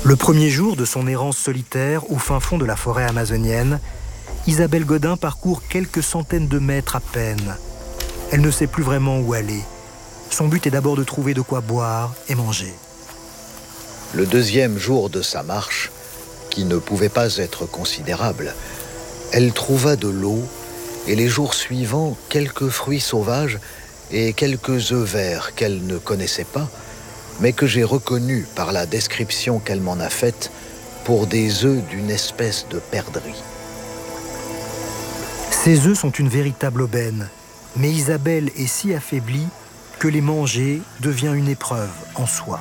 Le premier jour de son errance solitaire au fin fond de la forêt amazonienne, Isabelle Godin parcourt quelques centaines de mètres à peine. Elle ne sait plus vraiment où aller. Son but est d'abord de trouver de quoi boire et manger. Le deuxième jour de sa marche, qui ne pouvait pas être considérable, elle trouva de l'eau et les jours suivants quelques fruits sauvages et quelques œufs verts qu'elle ne connaissait pas, mais que j'ai reconnus par la description qu'elle m'en a faite pour des œufs d'une espèce de perdrix. Ces œufs sont une véritable aubaine, mais Isabelle est si affaiblie que les manger devient une épreuve en soi.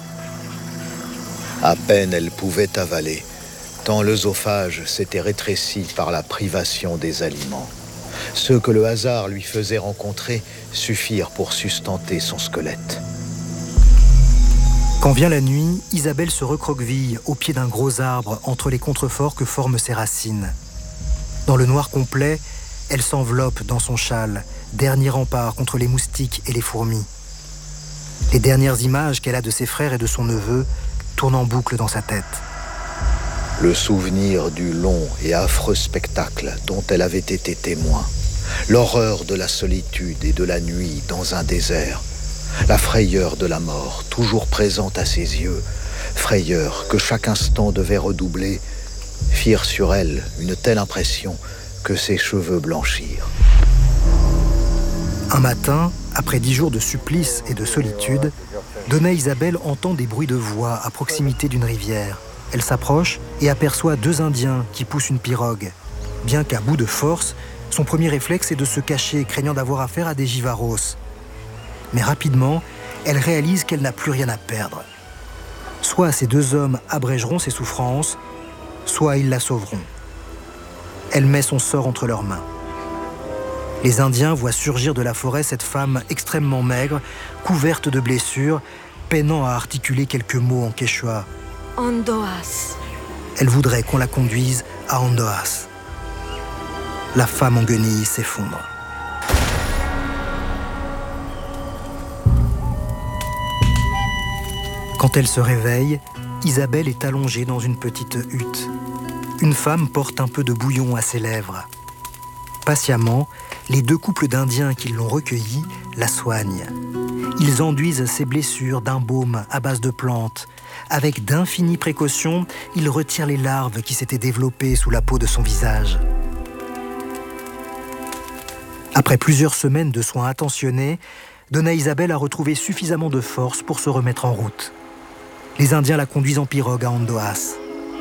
À peine elle pouvait avaler, tant l'œsophage s'était rétréci par la privation des aliments. Ceux que le hasard lui faisait rencontrer suffirent pour sustenter son squelette. Quand vient la nuit, Isabelle se recroqueville au pied d'un gros arbre entre les contreforts que forment ses racines. Dans le noir complet, elle s'enveloppe dans son châle, dernier rempart contre les moustiques et les fourmis. Les dernières images qu'elle a de ses frères et de son neveu tournent en boucle dans sa tête. Le souvenir du long et affreux spectacle dont elle avait été témoin, l'horreur de la solitude et de la nuit dans un désert, la frayeur de la mort toujours présente à ses yeux, frayeur que chaque instant devait redoubler, firent sur elle une telle impression que ses cheveux blanchirent. Un matin, après 10 jours de supplice et de solitude, Dona Isabelle entend des bruits de voix à proximité d'une rivière. Elle s'approche et aperçoit 2 Indiens qui poussent une pirogue. Bien qu'à bout de force, son premier réflexe est de se cacher, craignant d'avoir affaire à des givaros. Mais rapidement, elle réalise qu'elle n'a plus rien à perdre. Soit ces 2 hommes abrégeront ses souffrances, soit ils la sauveront. Elle met son sort entre leurs mains. Les Indiens voient surgir de la forêt cette femme extrêmement maigre, couverte de blessures, peinant à articuler quelques mots en quechua. Andoas. Elle voudrait qu'on la conduise à Andoas. La femme en guenilles s'effondre. Quand elle se réveille, Isabelle est allongée dans une petite hutte. Une femme porte un peu de bouillon à ses lèvres. Patiemment, les 2 couples d'Indiens qui l'ont recueillie la soignent. Ils enduisent ses blessures d'un baume à base de plantes. Avec d'infinies précautions, ils retirent les larves qui s'étaient développées sous la peau de son visage. Après plusieurs semaines de soins attentionnés, Dona Isabelle a retrouvé suffisamment de force pour se remettre en route. Les Indiens la conduisent en pirogue à Andoas.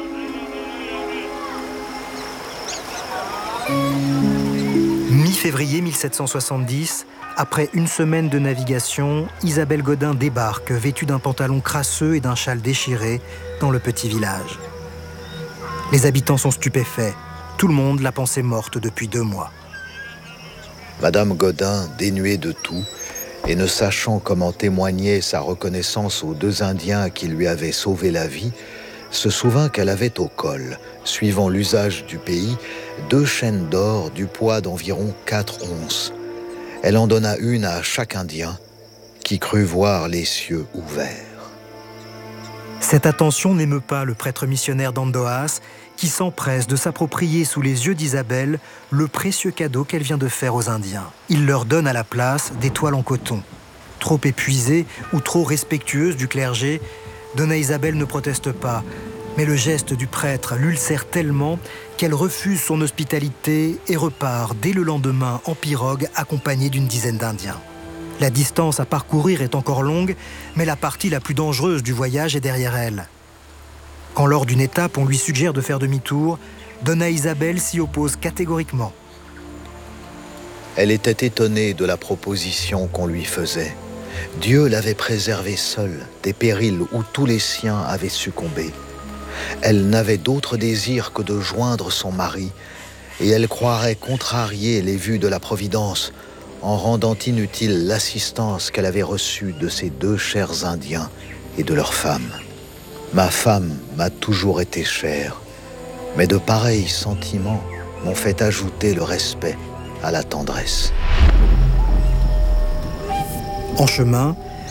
Mi-février 1770, après une semaine de navigation, Isabelle Godin débarque, vêtue d'un pantalon crasseux et d'un châle déchiré, dans le petit village. Les habitants sont stupéfaits. Tout le monde la pensait morte depuis 2 mois. Madame Godin, dénuée de tout, et ne sachant comment témoigner sa reconnaissance aux 2 Indiens qui lui avaient sauvé la vie, se souvint qu'elle avait au col, suivant l'usage du pays, 2 chaînes d'or du poids d'environ 4 onces. Elle en donna une à chaque Indien, qui crut voir les cieux ouverts. Cette attention n'émeut pas le prêtre missionnaire d'Andoas, qui s'empresse de s'approprier sous les yeux d'Isabelle le précieux cadeau qu'elle vient de faire aux Indiens. Il leur donne à la place des toiles en coton. Trop épuisée ou trop respectueuse du clergé, Dona Isabelle ne proteste pas, mais le geste du prêtre l'ulcère tellement qu'elle refuse son hospitalité et repart dès le lendemain en pirogue accompagnée d'une dizaine d'Indiens. La distance à parcourir est encore longue, mais la partie la plus dangereuse du voyage est derrière elle. Quand lors d'une étape on lui suggère de faire demi-tour, Dona Isabelle s'y oppose catégoriquement. Elle était étonnée de la proposition qu'on lui faisait. Dieu l'avait préservée seule des périls où tous les siens avaient succombé. Elle n'avait d'autre désir que de joindre son mari, et elle croirait contrarier les vues de la Providence en rendant inutile l'assistance qu'elle avait reçue de ces 2 chers Indiens et de leurs femmes. Ma femme m'a toujours été chère, mais de pareils sentiments m'ont fait ajouter le respect à la tendresse. En chemin,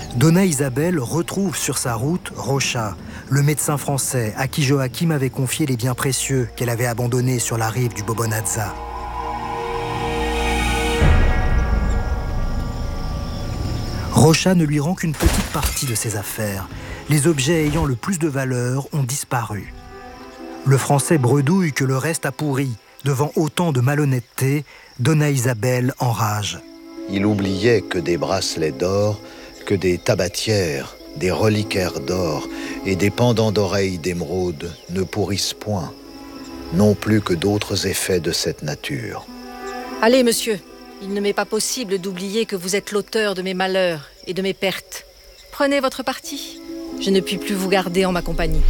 Donna Isabel retrouve sur sa route Rocha, le médecin français à qui Joachim avait confié les biens précieux qu'elle avait abandonnés sur la rive du Bobonazza. Rocha ne lui rend qu'une petite partie de ses affaires. Les objets ayant le plus de valeur ont disparu. Le Français bredouille que le reste a pourri. Devant autant de malhonnêteté, Donna Isabel enrage. Il oubliait que des bracelets d'or, que des tabatières, des reliquaires d'or et des pendants d'oreilles d'émeraude ne pourrissent point, non plus que d'autres effets de cette nature. Allez, monsieur, il ne m'est pas possible d'oublier que vous êtes l'auteur de mes malheurs et de mes pertes. Prenez votre parti. Je ne puis plus vous garder en ma compagnie.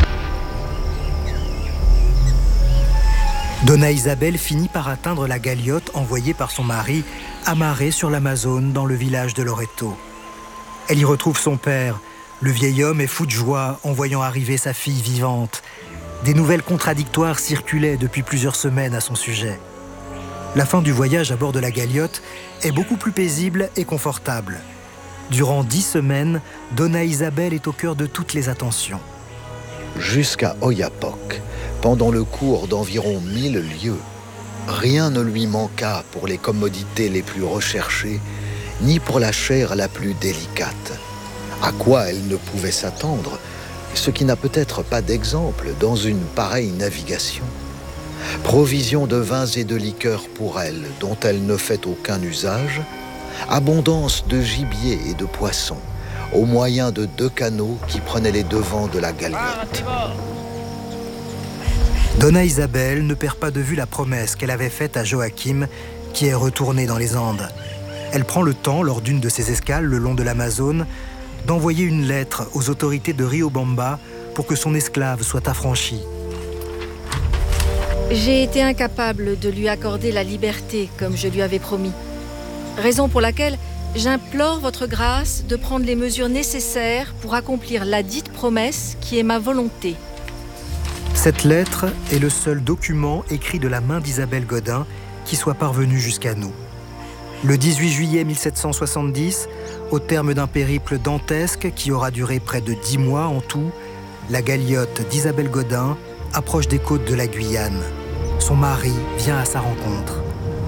Donna Isabel finit par atteindre la galiote envoyée par son mari, amarrée sur l'Amazone dans le village de Loreto. Elle y retrouve son père. Le vieil homme est fou de joie en voyant arriver sa fille vivante. Des nouvelles contradictoires circulaient depuis plusieurs semaines à son sujet. La fin du voyage à bord de la galiote est beaucoup plus paisible et confortable. Durant 10 semaines, Donna Isabel est au cœur de toutes les attentions. Jusqu'à Oiapoque, pendant le cours d'environ 1000 lieues, rien ne lui manqua pour les commodités les plus recherchées, ni pour la chair la plus délicate. À quoi elle ne pouvait s'attendre, ce qui n'a peut-être pas d'exemple dans une pareille navigation. Provision de vins et de liqueurs pour elle, dont elle ne fait aucun usage, abondance de gibier et de poissons, au moyen de 2 canots qui prenaient les devants de la galiote. Donna Isabel ne perd pas de vue la promesse qu'elle avait faite à Joachim, qui est retourné dans les Andes. Elle prend le temps, lors d'une de ses escales le long de l'Amazone, d'envoyer une lettre aux autorités de Riobamba pour que son esclave soit affranchi. J'ai été incapable de lui accorder la liberté comme je lui avais promis. Raison pour laquelle j'implore votre grâce de prendre les mesures nécessaires pour accomplir la dite promesse qui est ma volonté. Cette lettre est le seul document écrit de la main d'Isabelle Godin qui soit parvenu jusqu'à nous. Le 18 juillet 1770, au terme d'un périple dantesque qui aura duré près de 10 mois en tout, la galiote d'Isabelle Godin approche des côtes de la Guyane. Son mari vient à sa rencontre.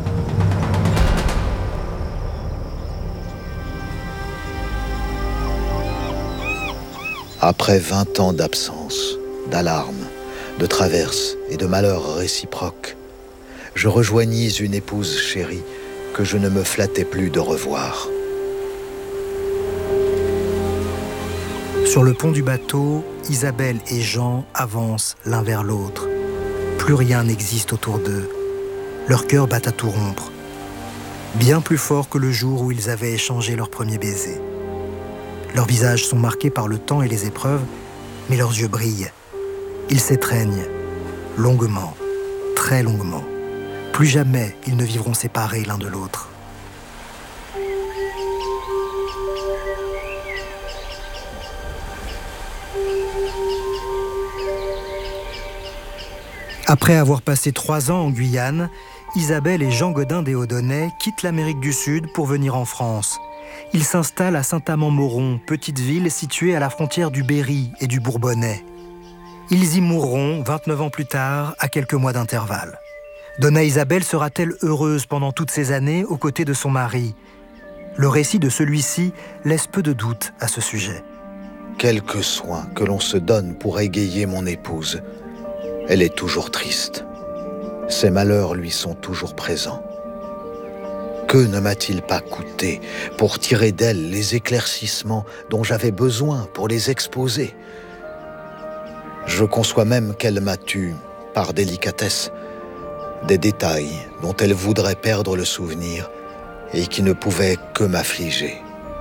Après 20 ans d'absence, d'alarmes, de traverses et de malheurs réciproques, je rejoignis une épouse chérie que je ne me flattais plus de revoir. Sur le pont du bateau, Isabelle et Jean avancent l'un vers l'autre. Plus rien n'existe autour d'eux. Leur cœur bat à tout rompre. Bien plus fort que le jour où ils avaient échangé leur premier baiser. Leurs visages sont marqués par le temps et les épreuves, mais leurs yeux brillent. Ils s'étreignent, longuement, très longuement. Plus jamais ils ne vivront séparés l'un de l'autre. Après avoir passé 3 ans en Guyane, Isabelle et Jean Godin des Haudonnais quittent l'Amérique du Sud pour venir en France. Ils s'installent à Saint-Amand-Moron, petite ville située à la frontière du Berry et du Bourbonnais. Ils y mourront 29 ans plus tard, à quelques mois d'intervalle. Donna Isabel sera-t-elle heureuse pendant toutes ces années aux côtés de son mari? Le récit de celui-ci laisse peu de doute à ce sujet. Quelque soin que l'on se donne pour égayer mon épouse, elle est toujours triste. Ses malheurs lui sont toujours présents. Que ne m'a-t-il pas coûté pour tirer d'elle les éclaircissements dont j'avais besoin pour les exposer? Je conçois même qu'elle m'a tu, par délicatesse, des détails dont elle voudrait perdre le souvenir et qui ne pouvaient que m'affliger.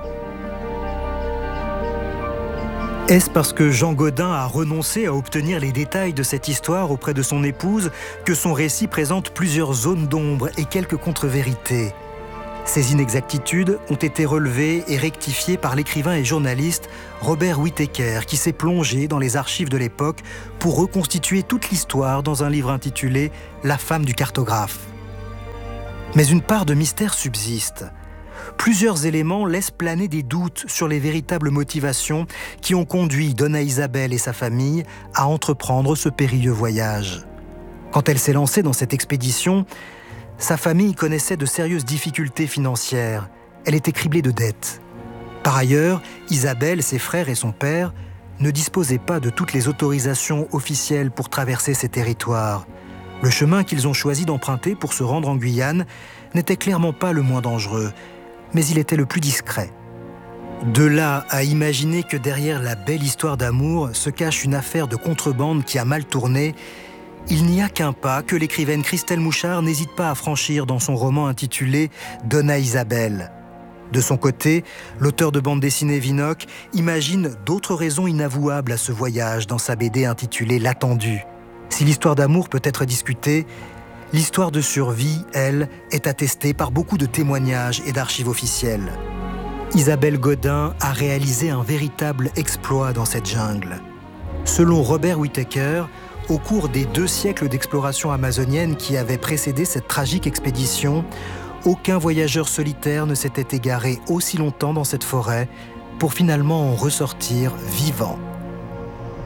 Est-ce parce que Jean Godin a renoncé à obtenir les détails de cette histoire auprès de son épouse que son récit présente plusieurs zones d'ombre et quelques contre-vérités? Ces inexactitudes ont été relevées et rectifiées par l'écrivain et journaliste Robert Whittaker, qui s'est plongé dans les archives de l'époque pour reconstituer toute l'histoire dans un livre intitulé « La femme du cartographe ». Mais une part de mystère subsiste. plusieurs éléments laissent planer des doutes sur les véritables motivations qui ont conduit Donna Isabel et sa famille à entreprendre ce périlleux voyage. Quand elle s'est lancée dans cette expédition, sa famille connaissait de sérieuses difficultés financières. Elle était criblée de dettes. Par ailleurs, Isabelle, ses frères et son père ne disposaient pas de toutes les autorisations officielles pour traverser ces territoires. Le chemin qu'ils ont choisi d'emprunter pour se rendre en Guyane n'était clairement pas le moins dangereux, mais il était le plus discret. De là à imaginer que derrière la belle histoire d'amour se cache une affaire de contrebande qui a mal tourné, il n'y a qu'un pas que l'écrivaine Christelle Mouchard n'hésite pas à franchir dans son roman intitulé « Donna Isabel ». De son côté, l'auteur de bande dessinée Vinocq imagine d'autres raisons inavouables à ce voyage dans sa BD intitulée « L'Attendu ». Si l'histoire d'amour peut être discutée, l'histoire de survie, elle, est attestée par beaucoup de témoignages et d'archives officielles. Isabelle Godin a réalisé un véritable exploit dans cette jungle. Selon Robert Whittaker, au cours des 2 siècles d'exploration amazonienne qui avaient précédé cette tragique expédition, aucun voyageur solitaire ne s'était égaré aussi longtemps dans cette forêt pour finalement en ressortir vivant.